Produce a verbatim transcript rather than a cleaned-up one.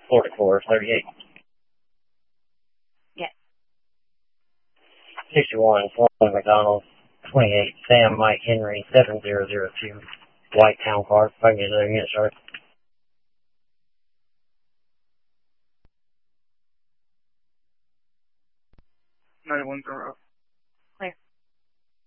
forty-four thirty-eight. Yeah. sixty-one, Sloan McDonald, twenty-eight, Sam Mike Henry, seven zero zero two, White Town Park. If I can get another unit started. nine one zero.